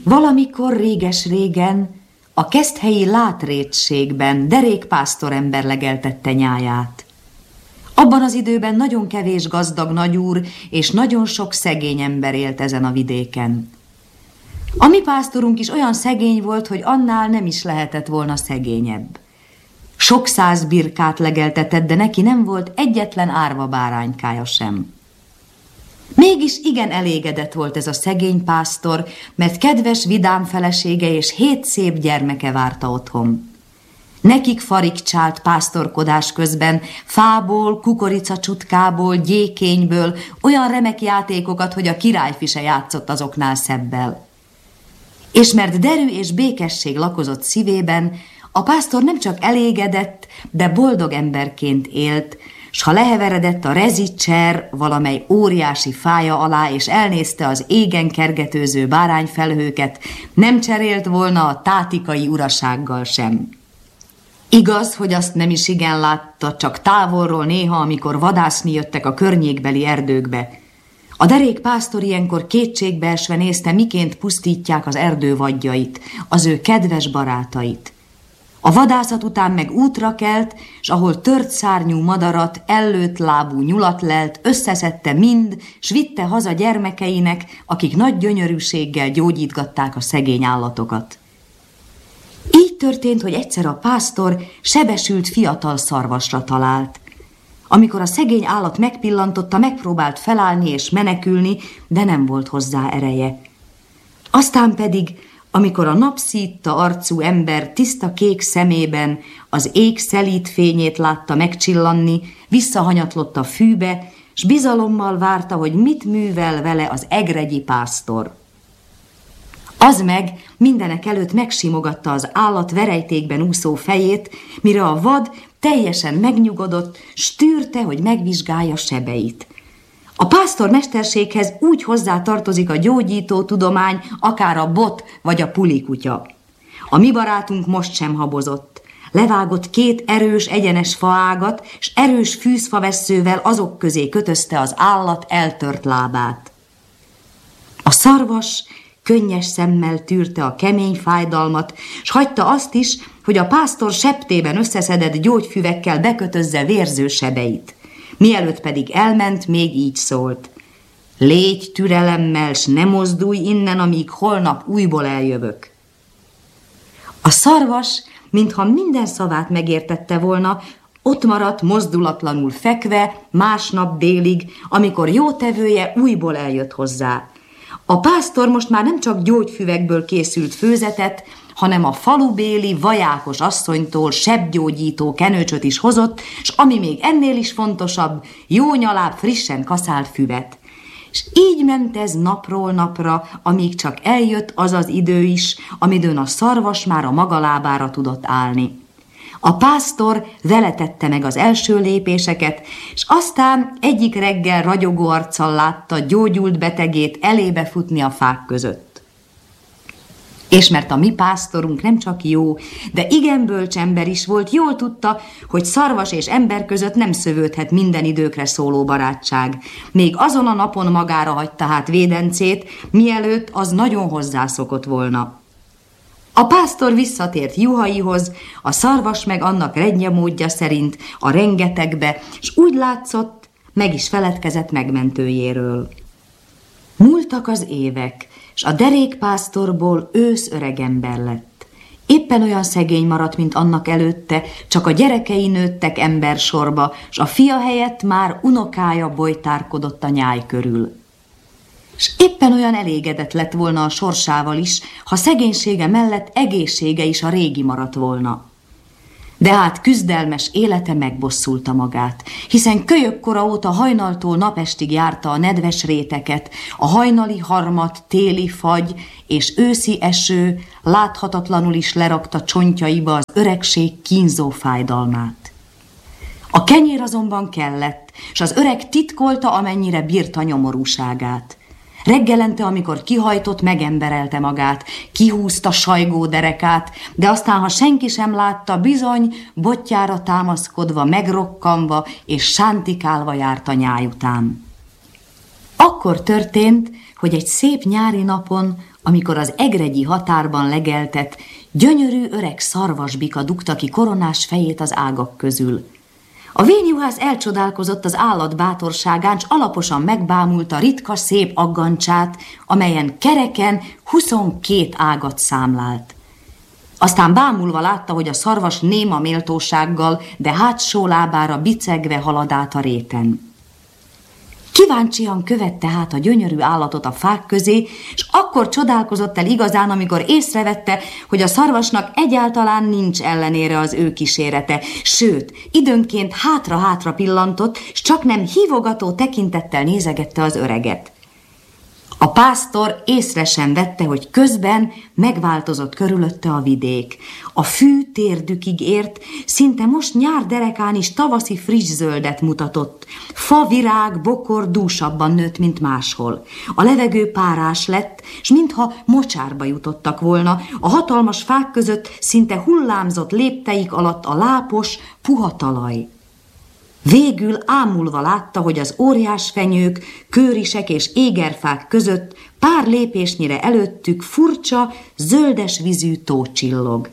Valamikor réges-régen a keszthelyi Látrétségben derékpásztorember legeltette nyáját. Abban az időben nagyon kevés gazdag nagyúr és nagyon sok szegény ember élt ezen a vidéken. A mi pásztorunk is olyan szegény volt, hogy annál nem is lehetett volna szegényebb. Sok száz birkát legeltetett, de neki nem volt egyetlen árva báránykája sem. Mégis igen elégedett volt ez a szegény pásztor, mert kedves, vidám felesége és 7 szép gyermeke várta otthon. Nekik farigcsált pásztorkodás közben fából, kukoricacsutkából, gyékényből olyan remek játékokat, hogy a királyfi se játszott azoknál szebbel. És mert derű és békesség lakozott szívében, a pásztor nem csak elégedett, de boldog emberként élt, s ha leheveredett a rezicser valamely óriási fája alá, és elnézte az égen kergetőző bárányfelhőket, nem cserélt volna a tátikai urasággal sem. Igaz, hogy azt nem is igen látta, csak távolról néha, amikor vadászni jöttek a környékbeli erdőkbe. A derék pásztor ilyenkor kétségbeesve nézte, miként pusztítják az erdő vadjait, az ő kedves barátait. A vadászat után meg útra kelt, s ahol tört szárnyú madarat, ellőtt lábú nyulat lelt, összeszedte mind, s vitte haza gyermekeinek, akik nagy gyönyörűséggel gyógyítgatták a szegény állatokat. Így történt, hogy egyszer a pásztor sebesült fiatal szarvasra talált. Amikor a szegény állat megpillantotta, megpróbált felállni és menekülni, de nem volt hozzá ereje. Aztán pedig, amikor a napszítta arcú ember tiszta kék szemében az ég szelíd fényét látta megcsillanni, visszahanyatlott a fűbe, s bizalommal várta, hogy mit művel vele az egregyi pásztor. Az meg mindenek előtt megsimogatta az állat verejtékben úszó fejét, mire a vad teljesen megnyugodott, s tűrte, hogy megvizsgálja sebeit. A pásztor mesterséghez úgy hozzá tartozik a gyógyító tudomány, akár a bot vagy a pulikutya. A mi barátunk most sem habozott. Levágott 2 erős, egyenes faágat, s erős fűzfavesszővel azok közé kötözte az állat eltört lábát. A szarvas könnyes szemmel tűrte a kemény fájdalmat, s hagyta azt is, hogy a pásztor septében összeszedett gyógyfüvekkel bekötözze vérző sebeit. Mielőtt pedig elment, még így szólt: légy türelemmel, s ne mozdulj innen, amíg holnap újból eljövök. A szarvas, mintha minden szavát megértette volna, ott maradt mozdulatlanul fekve másnap délig, amikor jótevője újból eljött hozzá. A pásztor most már nem csak gyógyfüvekből készült főzetet, hanem a falubéli vajákos asszonytól sebgyógyító kenőcsöt is hozott, s ami még ennél is fontosabb, jó nyaláb frissen kaszált füvet. És így ment ez napról napra, amíg csak eljött az az idő is, amidőn a szarvas már a maga lábára tudott állni. A pásztor vele tette meg az első lépéseket, és aztán egyik reggel ragyogó arccal látta gyógyult betegét elébe futni a fák között. És mert a mi pásztorunk nem csak jó, de igen bölcs ember is volt, jól tudta, hogy szarvas és ember között nem szövődhet minden időkre szóló barátság. Még azon a napon magára hagyta hát védencét, mielőtt az nagyon hozzászokott volna. A pásztor visszatért juhaihoz, a szarvas meg annak rednyamódja szerint a rengetegbe, s úgy látszott, meg is feledkezett megmentőjéről. Múltak az évek, s a derékpásztorból ősz öregember lett. Éppen olyan szegény maradt, mint annak előtte, csak a gyerekei nőttek embersorba, s a fia helyett már unokája bojtárkodott a nyáj körül. S éppen olyan elégedett lett volna a sorsával is, ha szegénysége mellett egészsége is a régi maradt volna. De hát küzdelmes élete megbosszulta magát, hiszen kölyökkora óta hajnaltól napestig járta a nedves réteket, a hajnali harmat, téli fagy és őszi eső láthatatlanul is lerakta csontjaiba az öregség kínzó fájdalmát. A kenyér azonban kellett, s az öreg titkolta, amennyire bírta nyomorúságát. Reggelente, amikor kihajtott, megemberelte magát, kihúzta sajgó derekát, de aztán, ha senki sem látta, bizony botjára támaszkodva, megrokkanva és sántikálva járt a nyáj után. Akkor történt, hogy egy szép nyári napon, amikor az egregyi határban legeltett, gyönyörű öreg szarvasbika dugta ki koronás fejét az ágak közül. A vényjuhász elcsodálkozott az állat bátorságán, s alaposan megbámulta ritka szép aggancsát, amelyen kereken 22 ágat számlált. Aztán bámulva látta, hogy a szarvas néma méltósággal, de hátsó lábára bicegve halad át a réten. Kíváncsian követte hát a gyönyörű állatot a fák közé, és akkor csodálkozott el igazán, amikor észrevette, hogy a szarvasnak egyáltalán nincs ellenére az ő kísérete, sőt, időnként hátra-hátra pillantott, és csak nem hívogató tekintettel nézegette az öreget. A pásztor észre sem vette, hogy közben megváltozott körülötte a vidék. A fű térdükig ért, szinte most nyár derekán is tavaszi friss zöldet mutatott. Fa, virág, bokor dúsabban nőtt, mint máshol. A levegő párás lett, s mintha mocsárba jutottak volna, a hatalmas fák között szinte hullámzott lépteik alatt a lápos, puha talaj. Végül ámulva látta, hogy az óriásfenyők, kőrisek és égerfák között pár lépésnyire előttük furcsa, zöldes vízű tó csillog.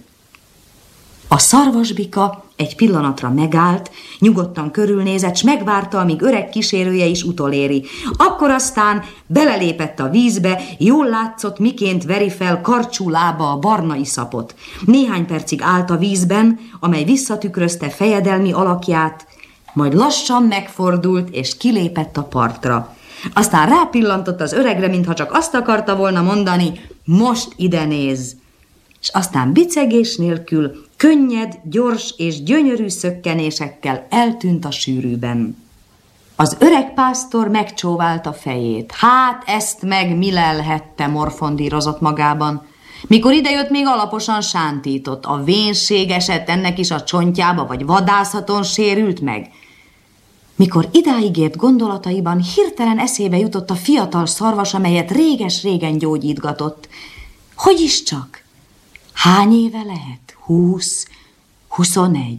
A szarvasbika egy pillanatra megállt, nyugodtan körülnézett, s megvárta, amíg öreg kísérője is utoléri. Akkor aztán belelépett a vízbe, jól látszott, miként veri fel karcsú lába a barna iszapot. Néhány percig állt a vízben, amely visszatükrözte fejedelmi alakját, majd lassan megfordult és kilépett a partra. Aztán rápillantott az öregre, mintha csak azt akarta volna mondani, most ide nézz. És aztán bicegés nélkül, könnyed, gyors és gyönyörű szökkenésekkel eltűnt a sűrűben. Az öreg pásztor megcsóválta a fejét. Hát ezt meg mi lelhette, morfondírozott magában. Mikor idejött, még alaposan sántított. A vénség esett ennek is a csontjába, vagy vadászaton sérült meg. Mikor idáig ért gondolataiban, hirtelen eszébe jutott a fiatal szarvas, amelyet réges-régen gyógyítgatott. Hogy is csak? Hány éve lehet? 20, 21,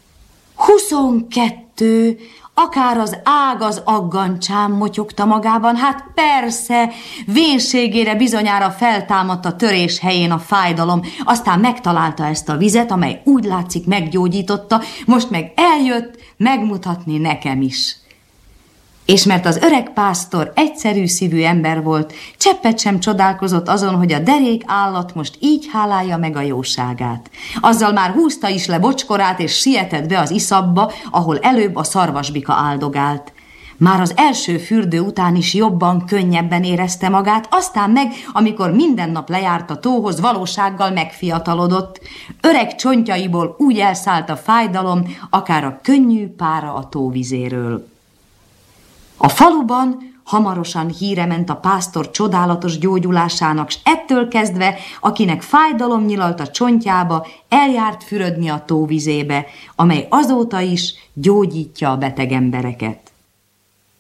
22, akár az ág az aggancsám, motyogta magában. Hát persze, vénségére bizonyára feltámadt a törés helyén a fájdalom, aztán megtalálta ezt a vizet, amely úgy látszik meggyógyította, most meg eljött megmutatni nekem is. És mert az öreg pásztor egyszerű szívű ember volt, cseppet sem csodálkozott azon, hogy a derék állat most így hálálja meg a jóságát. Azzal már húzta is le bocskorát, és sietett be az iszapba, ahol előbb a szarvasbika áldogált. Már az első fürdő után is jobban, könnyebben érezte magát, aztán meg, amikor minden nap lejárt a tóhoz, valósággal megfiatalodott. Öreg csontjaiból úgy elszállt a fájdalom, akár a könnyű pára a tóvizéről. A faluban hamarosan híre ment a pásztor csodálatos gyógyulásának, s ettől kezdve, akinek fájdalom nyilalt a csontjába, eljárt fürödni a tóvizébe, amely azóta is gyógyítja a beteg embereket.